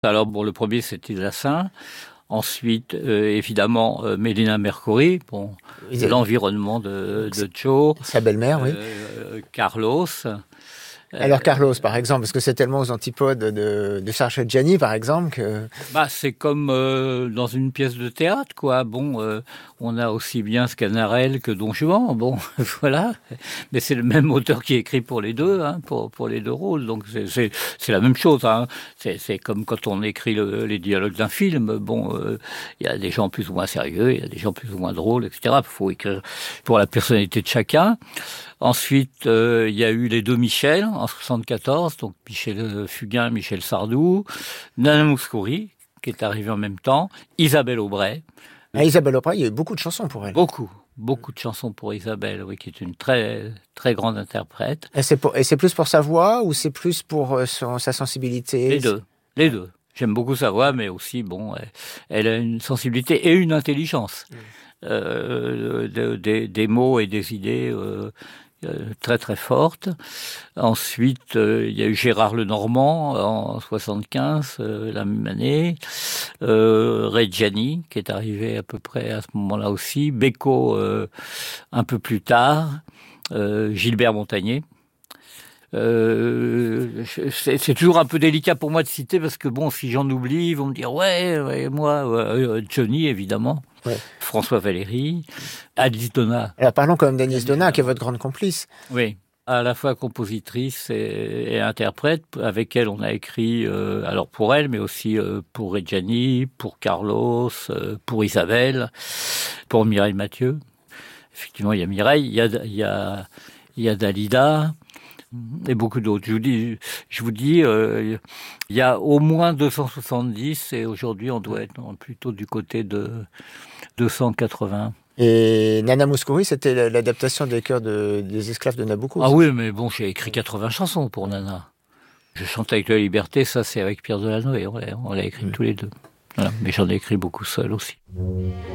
Alors bon, le premier c'était Lassin. Ensuite, évidemment, Mélina Mercouri, bon, l'environnement de Joe. Sa belle-mère, oui. Carlos. Alors Carlos, par exemple, parce que c'est tellement aux antipodes de Serge Gianni, par exemple, que... C'est comme dans une pièce de théâtre, quoi. Bon, on a aussi bien Sganarelle que Don Juan, bon, voilà. Mais c'est le même auteur qui écrit pour les deux, hein, pour les deux rôles. Donc c'est la même chose, hein. C'est comme quand on écrit les dialogues d'un film. Bon, il y a des gens plus ou moins sérieux, il y a des gens plus ou moins drôles, etc. Il faut écrire pour la personnalité de chacun. Ensuite, il y a eu les deux Michel en 74, donc Michel Fugain, Michel Sardou, Nana Mouskouri, qui est arrivée en même temps, Isabelle Aubray. Isabelle Aubray, il y a eu beaucoup de chansons pour elle. Beaucoup de chansons pour Isabelle, oui, qui est une très très grande interprète. Et c'est plus pour sa voix ou c'est plus pour sa sensibilité? Les deux. J'aime beaucoup sa voix, mais aussi, bon, elle a une sensibilité et une intelligence. Des mots et des idées très très fortes. Ensuite, il y a eu Gérard Lenormand en 75, la même année. Reggiani, qui est arrivé à peu près à ce moment-là aussi. Beko, un peu plus tard. Gilbert Montagné. C'est toujours un peu délicat pour moi de citer parce que bon, si j'en oublie, ils vont me dire moi, Johnny évidemment, ouais. François Valéry, Agnès Donat. Alors parlons quand même d'Agnès Donat, qui est votre grande complice. Oui, à la fois compositrice et interprète. Avec elle, on a écrit alors pour elle, mais aussi pour Reggiani, pour Carlos, pour Isabelle, pour Mireille Mathieu. Effectivement, il y a Mireille, il y a Dalida. Et beaucoup d'autres. Je vous dis, il y a au moins 270 et aujourd'hui on doit être plutôt du côté de 280. Et Nana Mouskouri, c'était l'adaptation des chœurs des esclaves de Nabucco. Ah oui, mais bon, j'ai écrit 80 chansons pour Nana. Je chante avec la liberté, ça c'est avec Pierre Delanoë, on l'a écrit tous les deux. Voilà. Mais j'en ai écrit beaucoup seul aussi.